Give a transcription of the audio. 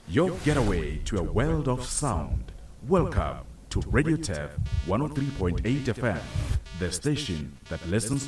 your getaway to a world of sound. Welcome to Radio Tef 103.8 FM, the station that listens